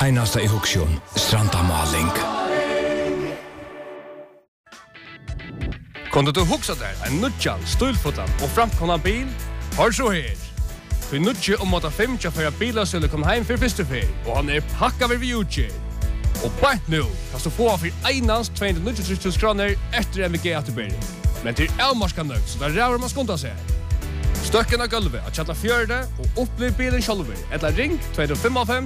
Einasta I Huxion, Strandamaling. Kunde du huxa der en nudjan, stulfotan og framkomna bil? Hör så her. Vi nudje om att 5 för bilar skulle komma hem för första fer och han pakka vid utje. Och bort nu, kan du få för einans 290 kronor efter MVG atterberg. Men till Elmarska nöjd så där räver man skonta sig. Stöcken av gulvet att chatta fjörde och upplev bilen själv. Eller ring 255